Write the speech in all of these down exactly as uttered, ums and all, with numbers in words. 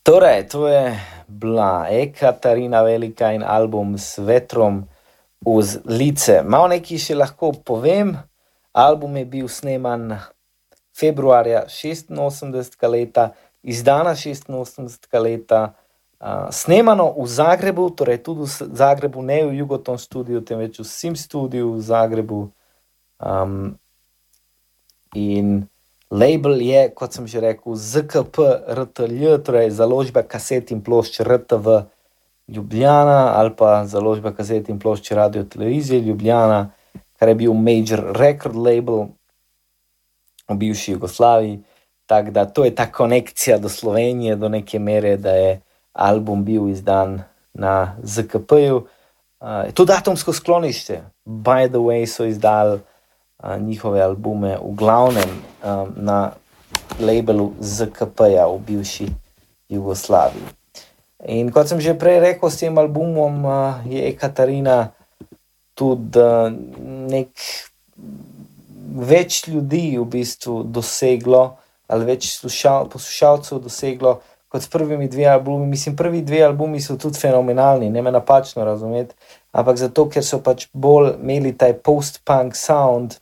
Torej, to je bila Ekaterina Velika in album S vetrom uz lice. Malo nekaj še lahko povem. Album je bil sneman februarja šestinosemdesetega leta, izdana šestinosemdesetega leta, uh, snemano v Zagrebu, torej tudi v Zagrebu, ne v Jugoton studiu, temveč v Sim studiu v Zagrebu. Um, in label je, kot sem že rekel, Z K P R T L, torej založba kaset in plošč R T V Ljubljana ali pa založba kaset in plošč Radio Televizije Ljubljana, kar je bil major record label v bivši Jugoslaviji. Tako da to je ta konekcija do Slovenije do neke mere, da je album bil izdan na Z K P-ju. Uh, tudi Atomsko sklonišče, by the way, so izdali uh, njihove albume v glavnem um, na labelu Z K P-ja v bivši Jugoslaviji. In kot sem že prej rekel, s tem albumom uh, je Ekaterina tudi uh, nek več ljudi v bistvu doseglo, ali več slušal, poslušalcev doseglo kot s prvimi dve albumi. Mislim, prvi dve albumi so tudi fenomenalni, ne me napačno razumeti, ampak zato, ker so pač bolj imeli taj post-punk sound,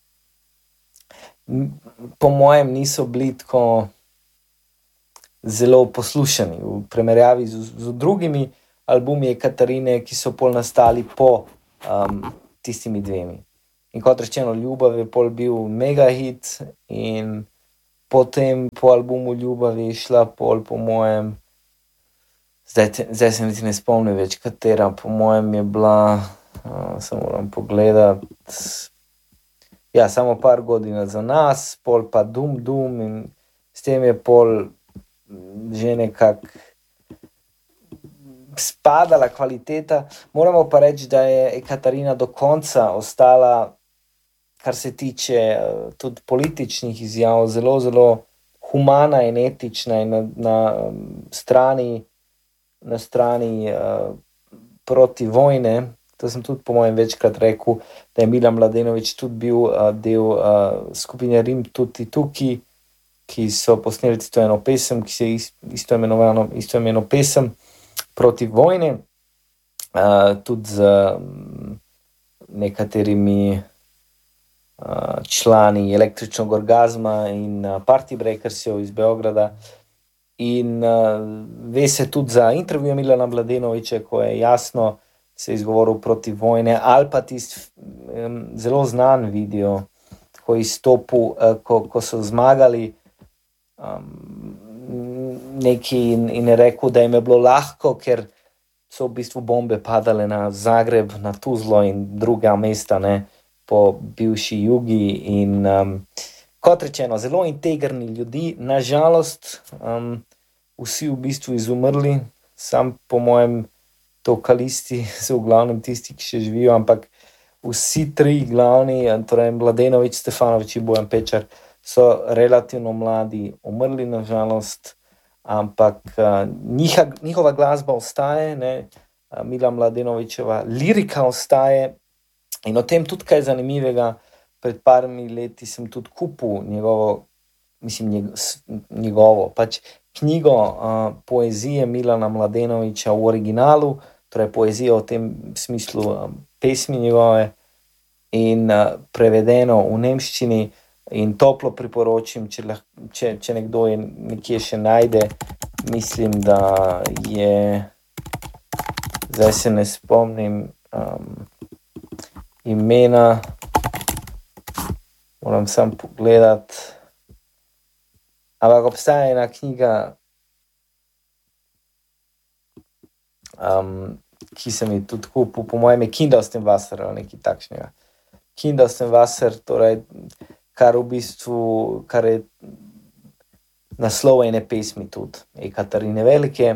po mojem niso bili tako zelo poslušani v primerjavi z, z drugimi albumi Ekaterine, ki so pol nastali po um, tistimi dvemi. In kot rečeno, Ljubav je pol bil mega hit in potem po albumu Ljubav je šla pol po mojem, zdaj, te, zdaj se niti ne spomnim več katera, po mojem je bila, uh, samo moram pogledati, ja, samo par godina za nas, pol pa Dum Dum in s tem je pol že nekako spadala kvaliteta. Moramo pa reči, da je Ekaterina do konca ostala, kar se tiče uh, tudi političnih izjav, zelo, zelo humana in etična in na, na um, strani, na strani uh, proti vojne. To sem tudi po mojem večkrat rekel, da je Milan Mladenović tudi bil uh, del uh, skupine Rim Tuti Tuki, ki so posneli isto eno pesem, ki se je isto imenovano, isto imeno pesem proti vojni, uh, tudi z um, nekaterimi uh, člani Električnog orgazma in uh, Party Breakersjev iz Beograda. In uh, ve se tudi za intervju Milana Mladenovića, ko je jasno se izgovoril proti vojne, ali pa tisti um, zelo znan video, ko je izstopil, uh, ko, ko so zmagali um, neki in, in je rekel, da jim je bilo lahko, ker so v bistvu bombe padale na Zagreb, na Tuzlo in druga mesta, ne, po bivši Jugi. In um, kot rečeno, zelo integrni ljudi, nažalost um, vsi v bistvu izumrli, sam po mojem to vokalisti so v glavnem tisti, ki še živijo, ampak vsi tri glavni, torej Mladenović, Stefanović in Bojan Pečar, so relativno mladi umrli, nažalost, ampak uh, njiha, njihova glasba ostaje, ne, uh, Milan Mladenovićeva lirika ostaje in o tem tudi kaj zanimivega. Pred parmi leti sem tudi kupil njegovo, mislim, njeg, njegovo, pač knjigo uh, poezije Milana Mladenovića v originalu, torej poezijo v tem smislu um, pesmi njegove in uh, prevedeno v nemščini in toplo priporočim, če, lah, če, če nekdo je nekje še najde. Mislim, da je, zdaj se ne spomnim um, imena, moram sam pogledati, ampak obstaja ena knjiga, um, ki sem ji tudi kupil, po mojem je Kinderstenwasser ali nekaj takšnega. Kinderstenwasser, torej, kar v bistvu, kar je naslov ene pesmi tudi Ekaterine Velike.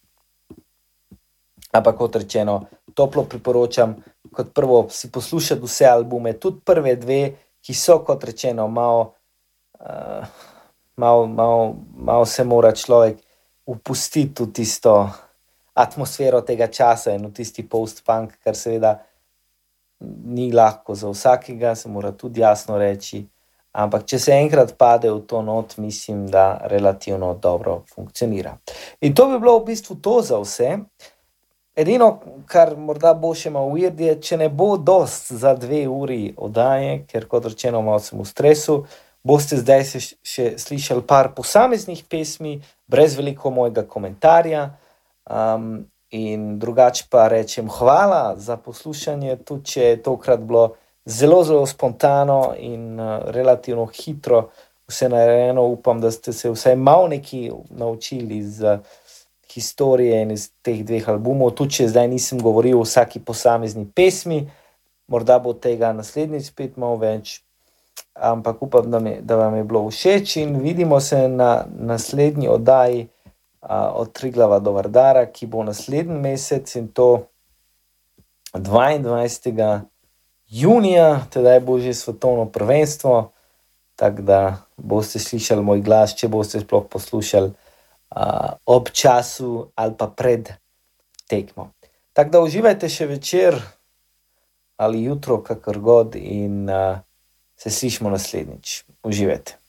Ampak kot rečeno, toplo priporočam, kot prvo si poslušati vse albume, tudi prve dve, ki so, kot rečeno, malo, uh, malo, malo, malo se mora človek upustiti v tisto atmosfero tega časa in v tisti post-punk, kar seveda ni lahko za vsakega, se mora tudi jasno reči, ampak če se enkrat pade v to not, mislim, da relativno dobro funkcionira. In to bi bilo v bistvu to za vse. Edino, kar morda bo še malo weird, je, če ne bo dost za dve uri oddaje, ker kot rečeno malo sem v stresu, boste zdaj se še slišali par posameznih pesmi, brez veliko mojega komentarja, um, in drugače pa rečem hvala za poslušanje, tudi če je tokrat bilo zelo, zelo spontano in uh, relativno hitro vse narejeno. Upam, da ste se vsaj malo nekaj naučili iz uh, historije in iz teh dveh albumov, tudi če zdaj nisem govoril o vsaki posamezni pesmi, morda bo tega naslednjič spet malo več, ampak upam, da, mi, da vam je bilo všeč in vidimo se na naslednji oddaji uh, od Triglava do Vardara, ki bo naslednji mesec in to dvaindvajsetega junija, tedaj bo že svetovno prvenstvo, tako da boste slišali moj glas, če boste sploh poslušali uh, ob času ali pa pred tekmo. Tako da uživajte še večer ali jutro, kakor god, in uh, se slišimo naslednjič. Uživajte.